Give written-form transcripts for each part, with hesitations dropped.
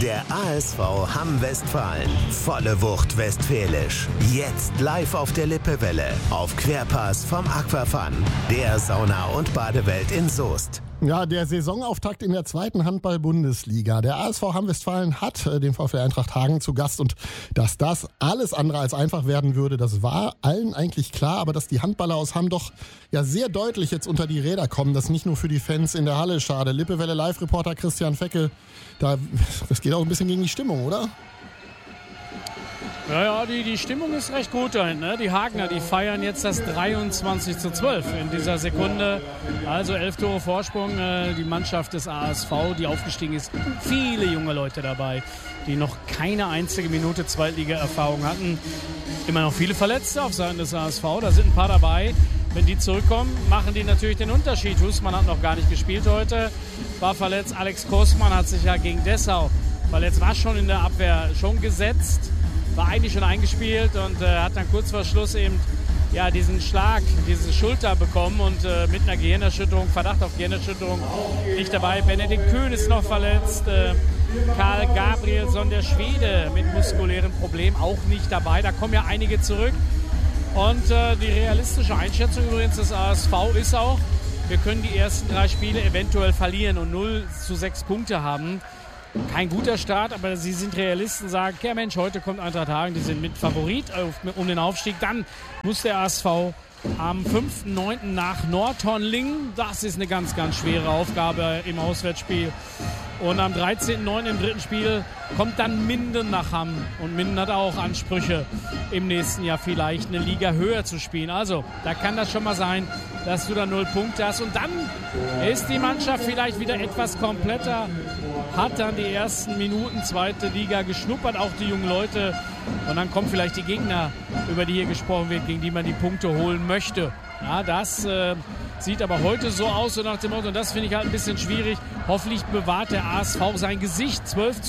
Der ASV Hamm-Westfalen. Volle Wucht westfälisch. Jetzt live auf der Lippewelle. Auf Querpass vom Aquafun. Der Sauna- und Badewelt in Soest. Ja, der Saisonauftakt in der 2. Handball-Bundesliga. Der ASV Hamm-Westfalen hat den VfL Eintracht Hagen zu Gast und dass das alles andere als einfach werden würde, das war allen eigentlich klar. Aber dass die Handballer aus Hamm doch ja sehr deutlich jetzt unter die Räder kommen, das nicht nur für die Fans in der Halle schade. Lippewelle Live-Reporter Christian Fecke, das geht auch ein bisschen gegen die Stimmung, oder? Ja, die Stimmung ist recht gut da hinten. Ne? Die Hagener, die feiern jetzt das 23:12 in dieser Sekunde. Also 11 Tore Vorsprung. Die Mannschaft des ASV, die aufgestiegen ist. Viele junge Leute dabei, die noch keine einzige Minute Zweitliga-Erfahrung hatten. Immer noch viele Verletzte auf Seiten des ASV. Da sind ein paar dabei. Wenn die zurückkommen, machen die natürlich den Unterschied. Husmann hat noch gar nicht gespielt heute. War verletzt. Alex Kosman hat sich ja gegen Dessau verletzt. War schon in der Abwehr schon gesetzt. War eigentlich schon eingespielt und hat dann kurz vor Schluss eben diesen Schlag, diese Schulter bekommen und mit einer Gehirnerschütterung, Verdacht auf Gehirnerschütterung, nicht dabei. Benedikt Kühn ist noch verletzt. Karl Gabrielsson, der Schwede, mit muskulären Problemen auch nicht dabei. Da kommen ja einige zurück. Und die realistische Einschätzung übrigens des ASV ist auch, wir können die ersten 3 Spiele eventuell verlieren und 0-6 Punkte haben. Kein guter Start, aber sie sind Realisten, sagen, ja Mensch, heute kommt Eintracht Hagen, die sind mit Favorit um den Aufstieg. Dann muss der ASV am 5.9. nach Nordhornlingen. Das ist eine ganz, ganz schwere Aufgabe im Auswärtsspiel. Und am 13.9. im dritten Spiel kommt dann Minden nach Hamm. Und Minden hat auch Ansprüche, im nächsten Jahr vielleicht eine Liga höher zu spielen. Also, da kann das schon mal sein, dass du da 0 Punkte hast. Und dann ist die Mannschaft vielleicht wieder etwas kompletter. Hat dann die ersten Minuten zweite Liga geschnuppert, auch die jungen Leute. Und dann kommen vielleicht die Gegner, über die hier gesprochen wird, gegen die man die Punkte holen möchte. Ja, das sieht aber heute so aus, so nach dem Motto, und das finde ich halt ein bisschen schwierig. Hoffentlich bewahrt der ASV sein Gesicht.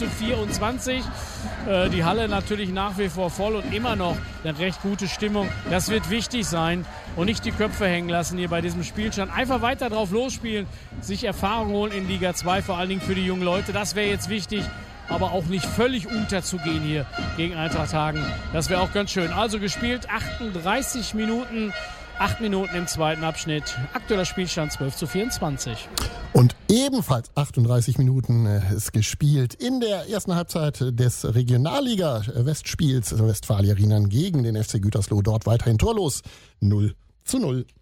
12:24. Die Halle natürlich nach wie vor voll und immer noch eine recht gute Stimmung. Das wird wichtig sein und nicht die Köpfe hängen lassen hier bei diesem Spielstand. Einfach weiter drauf losspielen, sich Erfahrung holen in Liga 2, vor allen Dingen für die jungen Leute. Das wäre jetzt wichtig. Aber auch nicht völlig unterzugehen hier gegen Eintracht Hagen. Das wäre auch ganz schön. Also gespielt 38 Minuten. 8 Minuten im zweiten Abschnitt. Aktueller Spielstand 12:24. Und ebenfalls 38 Minuten ist gespielt in der ersten Halbzeit des Regionalliga-Westspiels Westfalia Rheinland gegen den FC Gütersloh. Dort weiterhin torlos 0:0.